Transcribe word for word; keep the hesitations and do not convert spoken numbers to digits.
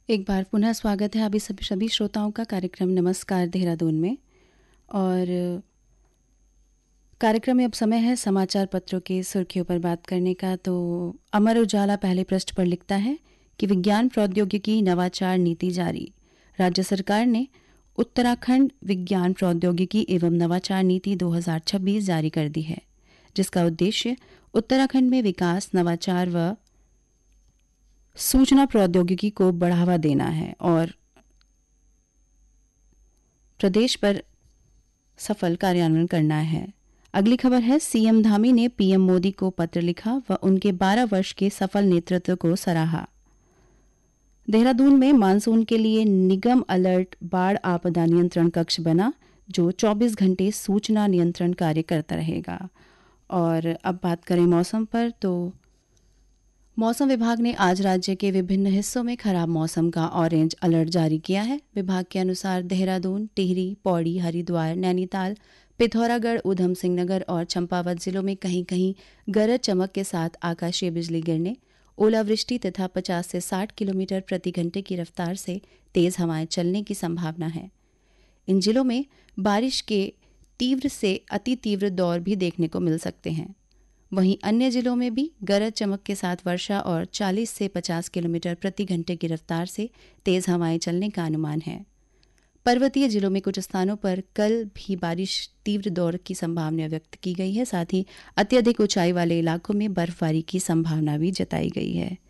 एक बार पुनः स्वागत है अभी सभी सभी श्रोताओं का कार्यक्रम नमस्कार देहरादून में। और कार्यक्रम में अब समय है समाचार पत्रों की सुर्खियों पर बात करने का। तो अमर उजाला पहले पृष्ठ पर लिखता है कि विज्ञान प्रौद्योगिकी नवाचार नीति जारी। राज्य सरकार ने उत्तराखंड विज्ञान प्रौद्योगिकी एवं नवाचार नीति दो हज़ार छब्बीस जारी कर दी है, जिसका उद्देश्य उत्तराखंड में विकास, नवाचार व सूचना प्रौद्योगिकी को बढ़ावा देना है और प्रदेश पर सफल कार्यान्वयन करना है। अगली खबर है, सीएम धामी ने पीएम मोदी को पत्र लिखा व उनके बारह वर्ष के सफल नेतृत्व को सराहा। देहरादून में मानसून के लिए निगम अलर्ट बाढ़ आपदा नियंत्रण कक्ष बना, जो चौबीस घंटे सूचना नियंत्रण कार्य करता रहेगा। और अब बात करें मौसम पर, तो मौसम विभाग ने आज राज्य के विभिन्न हिस्सों में खराब मौसम का ऑरेंज अलर्ट जारी किया है। विभाग के अनुसार देहरादून, टिहरी, पौड़ी, हरिद्वार, नैनीताल, पिथौरागढ़, ऊधम सिंह नगर और चंपावत जिलों में कहीं कहीं गरज चमक के साथ आकाशीय बिजली गिरने, ओलावृष्टि तथा पचास से साठ किलोमीटर प्रति घंटे की रफ्तार से तेज हवाएं चलने की संभावना है। इन जिलों में बारिश के तीव्र से अति तीव्र दौर भी देखने को मिल सकते हैं। वहीं अन्य जिलों में भी गरज चमक के साथ वर्षा और चालीस से पचास किलोमीटर प्रति घंटे की रफ्तार से तेज हवाएं चलने का अनुमान है। पर्वतीय जिलों में कुछ स्थानों पर कल भी बारिश तीव्र दौर की संभावना व्यक्त की गई है। साथ ही अत्यधिक ऊंचाई वाले इलाकों में बर्फबारी की संभावना भी जताई गई है।